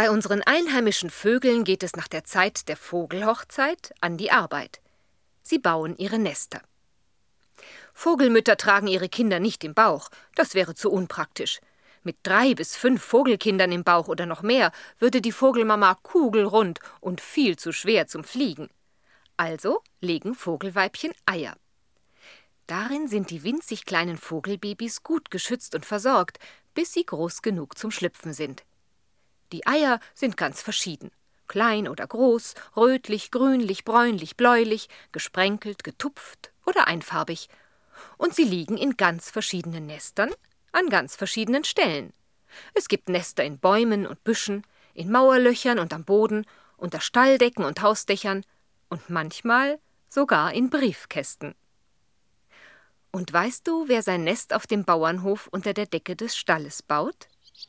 Bei unseren einheimischen Vögeln geht es nach der Zeit der Vogelhochzeit an die Arbeit. Sie bauen ihre Nester. Vogelmütter tragen ihre Kinder nicht im Bauch, das wäre zu unpraktisch. Mit 3 bis 5 Vogelkindern im Bauch oder noch mehr würde die Vogelmama kugelrund und viel zu schwer zum Fliegen. Also legen Vogelweibchen Eier. Darin sind die winzig kleinen Vogelbabys gut geschützt und versorgt, bis sie groß genug zum Schlüpfen sind. Die Eier sind ganz verschieden. Klein oder groß, rötlich, grünlich, bräunlich, bläulich, gesprenkelt, getupft oder einfarbig. Und sie liegen in ganz verschiedenen Nestern, an ganz verschiedenen Stellen. Es gibt Nester in Bäumen und Büschen, in Mauerlöchern und am Boden, unter Stalldecken und Hausdächern und manchmal sogar in Briefkästen. Und weißt du, wer sein Nest auf dem Bauernhof unter der Decke des Stalles baut?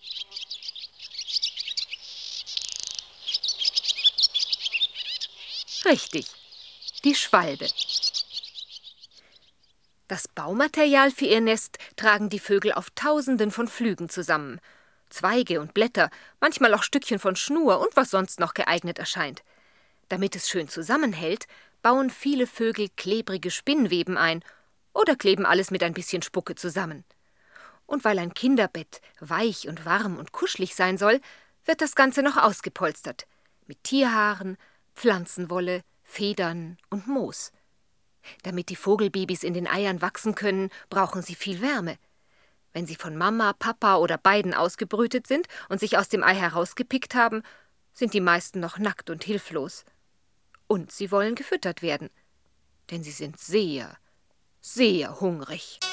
Richtig, die Schwalbe. Das Baumaterial für ihr Nest tragen die Vögel auf Tausenden von Pflügen zusammen. Zweige und Blätter, manchmal auch Stückchen von Schnur und was sonst noch geeignet erscheint. Damit es schön zusammenhält, bauen viele Vögel klebrige Spinnweben ein oder kleben alles mit ein bisschen Spucke zusammen. Und weil ein Kinderbett weich und warm und kuschelig sein soll, wird das Ganze noch ausgepolstert. Mit Tierhaaren, Pflanzenwolle, Federn und Moos. Damit die Vogelbabys in den Eiern wachsen können, brauchen sie viel Wärme. Wenn sie von Mama, Papa oder beiden ausgebrütet sind und sich aus dem Ei herausgepickt haben, sind die meisten noch nackt und hilflos. Und sie wollen gefüttert werden, denn sie sind sehr, sehr hungrig.